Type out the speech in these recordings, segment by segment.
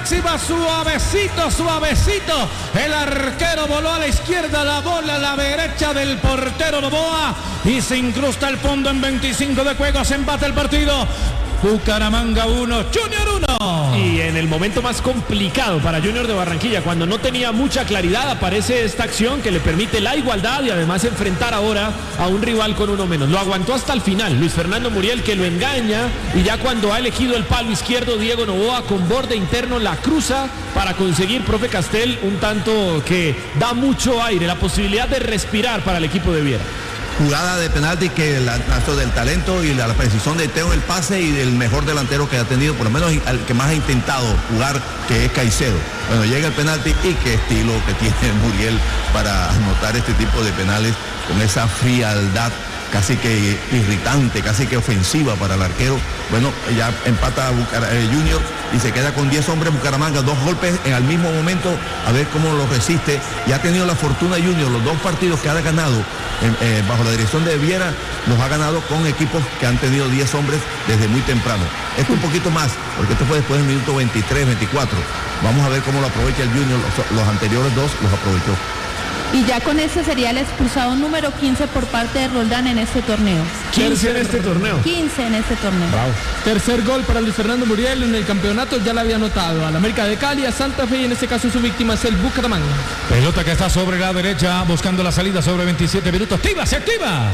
máxima, suavecito, suavecito. El arquero voló a la izquierda, la bola a la derecha del portero Novoa y se incrusta al fondo en 25 de juego. Se empata el partido. Bucaramanga 1, Junior 1. Y en el momento más complicado para Junior de Barranquilla, cuando no tenía mucha claridad, aparece esta acción que le permite la igualdad y además enfrentar ahora a un rival con uno menos. Lo aguantó hasta el final Luis Fernando Muriel, que lo engaña, y ya cuando ha elegido el palo izquierdo, Diego Novoa con borde interno la cruza para conseguir, profe Castel, un tanto que da mucho aire, la posibilidad de respirar para el equipo de Viera. Jugada de penalti que el acto del talento y la precisión de Teo en el pase y del mejor delantero que ha tenido, por lo menos al que más ha intentado jugar, que es Caicedo. Bueno, llega el penalti y qué estilo que tiene Muriel para anotar este tipo de penales con esa frialdad casi que irritante, casi que ofensiva para el arquero. Bueno, ya empata Junior y se queda con 10 hombres Bucaramanga, 2 golpes en el mismo momento, a ver cómo lo resiste. Y ha tenido la fortuna Junior, los 2 partidos que ha ganado bajo la dirección de Viera, los ha ganado con equipos que han tenido 10 hombres desde muy temprano. Esto un poquito más, porque esto fue después del minuto 23, 24. Vamos a ver cómo lo aprovecha el Junior, los anteriores 2 los aprovechó. Y ya con ese sería el expulsado número 15 por parte de Roldán en este torneo. 15 en este torneo. 15 en este torneo. Bravo. Tercer gol para Luis Fernando Muriel en el campeonato, ya lo había anotado al América de Cali, a Santa Fe, y en este caso su víctima es el Bucaramanga. Pelota que está sobre la derecha, buscando la salida sobre 27 minutos. ¡Activa, se activa!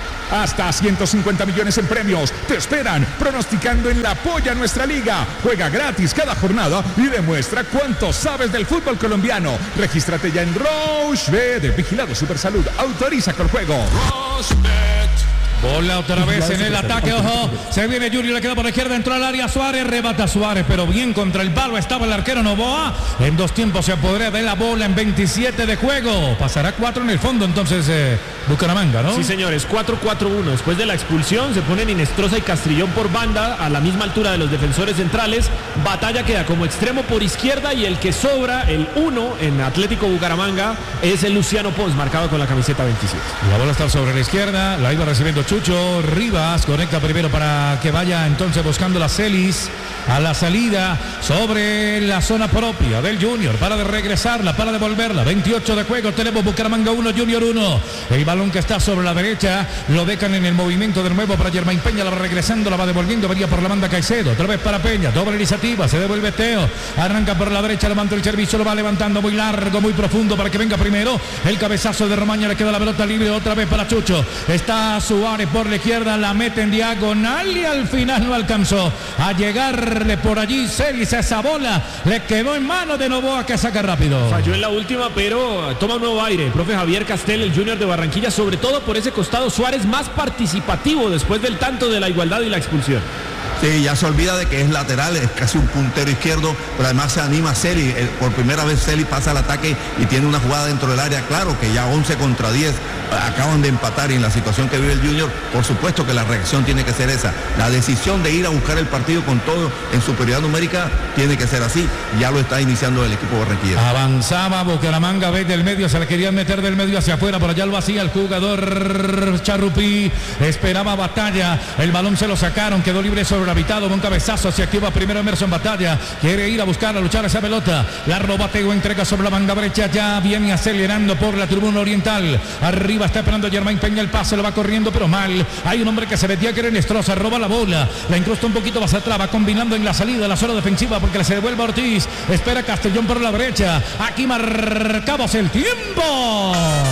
Hasta 150 millones en premios te esperan, pronosticando en La Polla Nuestra Liga. Juega gratis cada jornada y demuestra cuánto sabes del fútbol colombiano. Regístrate ya en Rochebet, Vigilado Supersalud, autoriza con juego. Rochebet. Bola otra vez en el ataque, ojo, se viene Junior, le queda por la izquierda, entró al área Suárez, rebata Suárez, pero bien contra el palo estaba el arquero Novoa. En 2 tiempos se apodera de la bola en 27 de juego. Pasará 4 en el fondo entonces Bucaramanga, ¿no? Sí, señores, 4-4-1. Después de la expulsión se ponen Inestrosa y Castrillón por banda a la misma altura de los defensores centrales. Batalla queda como extremo por izquierda y el que sobra, el 1 en Atlético Bucaramanga, es el Luciano Pons, marcado con la camiseta 27. La bola está sobre la izquierda, la iba recibiendo Chucho Rivas, conecta primero para que vaya entonces buscando la Celis a la salida sobre la zona propia del Junior, para de regresarla, para devolverla. 28 de juego, tenemos Bucaramanga 1, Junior 1. El balón que está sobre la derecha, lo dejan en el movimiento de nuevo para Germain Peña, la va regresando, la va devolviendo, venía por la banda Caicedo, otra vez para Peña, doble iniciativa, se devuelve Teo, arranca por la derecha, levanta el servicio, lo va levantando muy largo, muy profundo para que venga primero el cabezazo de Romaña, le queda la pelota libre, otra vez para Chucho, está Suárez por la izquierda, la mete en diagonal y al final no alcanzó a llegarle por allí Celis, esa bola le quedó en mano de Novoa, que saca rápido. Falló en la última, pero toma un nuevo aire, profe Javier Castel, el Junior de Barranquilla, sobre todo por ese costado Suárez más participativo después del tanto de la igualdad y la expulsión. Sí, ya se olvida de que es lateral, es casi un puntero izquierdo, pero además se anima Celi. Por primera vez Celi pasa al ataque y tiene una jugada dentro del área. Claro que ya 11 contra 10 acaban de empatar, y en la situación que vive el Junior, por supuesto que la reacción tiene que ser esa. La decisión de ir a buscar el partido con todo en superioridad numérica tiene que ser así. Ya lo está iniciando el equipo barranquillero. Avanzaba Bucaramanga, ve del medio, se le querían meter del medio hacia afuera, por allá lo hacía el jugador Charrupí, esperaba Batalla, el balón se lo sacaron, quedó libre sobre habitado, un cabezazo, se activa primero Emerson Batalla, quiere ir a buscar, a luchar esa pelota, la roba Tego, entrega sobre la banda derecha, ya viene acelerando por la tribuna oriental, arriba está esperando Germain Peña, el pase lo va corriendo pero mal, hay un hombre que se metía que era Inestrosa, roba la bola, la incrusta un poquito más atrás, va combinando en la salida de la zona defensiva porque se devuelve Ortiz, espera Castellón por la derecha, aquí marcamos el tiempo.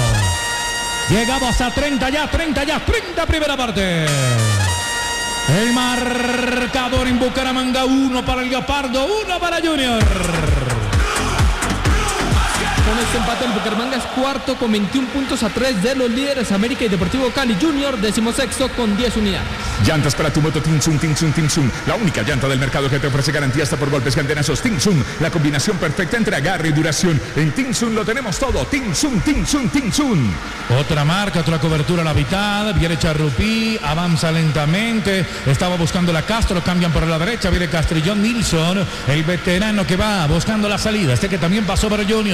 Llegamos a 30 primera parte. El marcador en Bucaramanga, 1 para el Leopardo, 1 para Junior. Con este empate el Bucaramanga es cuarto con 21 puntos a 3 de los líderes América y Deportivo Cali. Junior 16º con 10 unidades. Llantas para tu moto Tinsun, la única llanta del mercado que te ofrece garantía hasta por golpes y antenazos. Tinsun, la combinación perfecta entre agarre y duración. En Tinsun lo tenemos todo. Tinsun. Otra marca, otra cobertura a la mitad, viene Charrupí, avanza lentamente, estaba buscando la Castro, cambian por la derecha, viene Castrillón, Nilsson, el veterano que va buscando la salida, este que también pasó para Junior,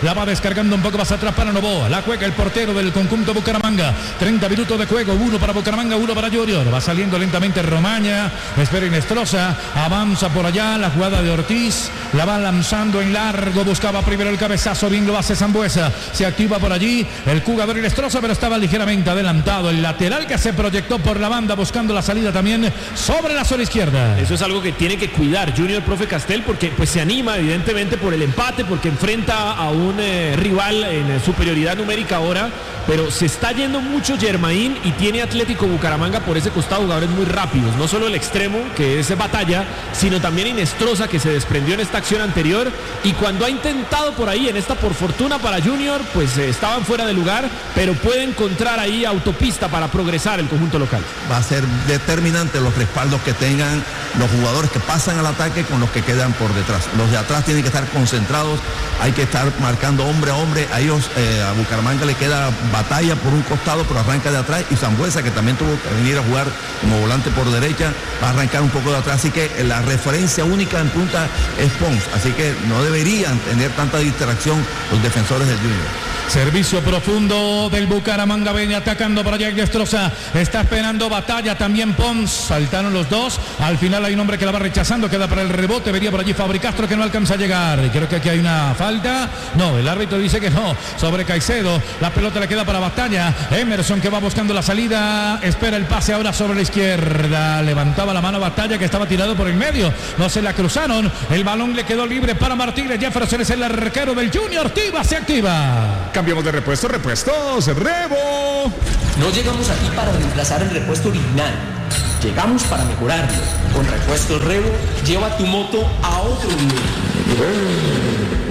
la va descargando un poco más atrás para Novoa, la juega el portero del conjunto Bucaramanga, 30 minutos de juego, 1 para Bucaramanga, 1 para Junior, va saliendo lentamente Romaña, espera Inestrosa, avanza por allá, la jugada de Ortiz, la va lanzando en largo, buscaba primero el cabezazo, bien lo hace Sambueza, se activa por allí el jugador Inestrosa, pero estaba ligeramente adelantado, el lateral que se proyectó por la banda buscando la salida también sobre la zona izquierda. Eso es algo que tiene que cuidar Junior, profe Castel, porque pues se anima evidentemente por el empate, porque enfrenta a un rival en superioridad numérica ahora, pero se está yendo mucho Germain y tiene Atlético Bucaramanga por ese costado jugadores muy rápidos, no solo el extremo que es Batalla, sino también Inestrosa, que se desprendió en esta acción anterior, y cuando ha intentado por ahí en esta por fortuna para Junior, pues estaban fuera de lugar, pero puede encontrar ahí autopista para progresar el conjunto local. Va a ser determinante los respaldos que tengan los jugadores que pasan al ataque con los que quedan por detrás. Los de atrás tienen que estar concentrados, hay que estar marcando hombre a hombre. A ellos, a Bucaramanga le queda Batalla por un costado, pero arranca de atrás, y Sambueza, que también tuvo que venir a jugar como volante por derecha, va a arrancar un poco de atrás, así que la referencia única en punta es Pons, así que no deberían tener tanta distracción los defensores del Junior. Servicio profundo del Bucaramanga, viene atacando para allá Inestrosa, está esperando Batalla, también Pons, saltaron los dos, al final hay un hombre que la va rechazando, queda para el rebote, venía por allí Fabri Castro que no alcanza a llegar, y creo que aquí hay una falta, no, el árbitro dice que no, sobre Caicedo, la pelota le queda para Batalla, Emerson que va buscando la salida, espera el pase ahora sobre la izquierda, levantaba la mano Batalla que estaba tirado por el medio, no se la cruzaron, el balón le quedó libre para Martínez, Jefferson es el arquero del Junior, Tiva se activa. Cambiamos de repuestos, Rebo. No llegamos aquí para reemplazar el repuesto original. Llegamos para mejorarlo. Con Repuestos Rebo, lleva tu moto a otro nivel.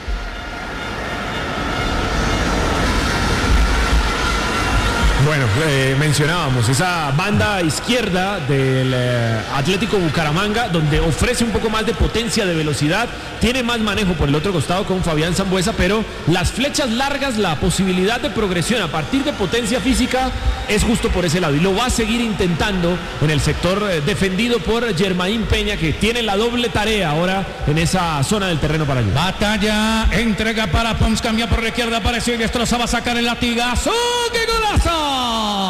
Bueno, mencionábamos esa banda izquierda del Atlético Bucaramanga, donde ofrece un poco más de potencia, de velocidad, tiene más manejo por el otro costado con Fabián Sambueza, pero las flechas largas, la posibilidad de progresión a partir de potencia física es justo por ese lado, y lo va a seguir intentando en el sector defendido por Germain Peña, que tiene la doble tarea ahora en esa zona del terreno para ayudar. Batalla, entrega para Pons, cambia por la izquierda, apareció Inestrosa, va a sacar el latigazo, ¡qué golazo!